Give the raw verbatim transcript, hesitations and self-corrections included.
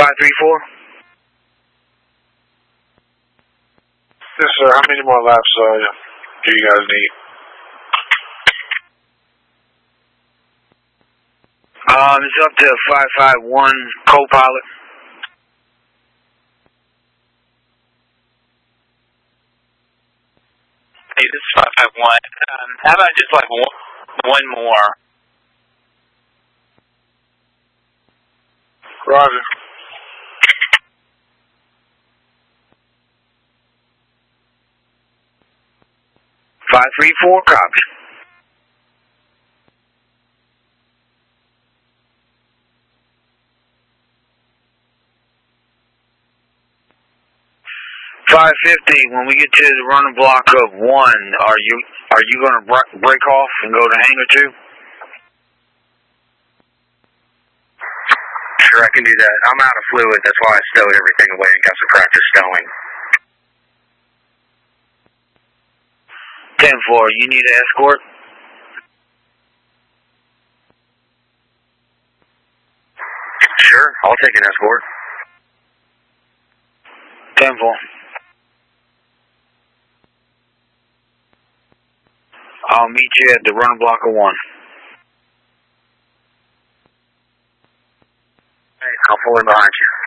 five three four? Yes, sir. How many more laps uh, do you guys need? Um, it's up to five five one co-pilot. Hey, this is five five one. Um, how about just like one, one more? Roger. five three four, copy. five fifty, when we get to the running block of one, are you are you going to break off and go to hangar two? Sure, I can do that. I'm out of fluid, that's why I stowed everything away and got some practice stowing. ten four, you need an escort? Sure, I'll take an escort. ten four. I'll meet you at the running block of one. Hey, I'll pull in behind you.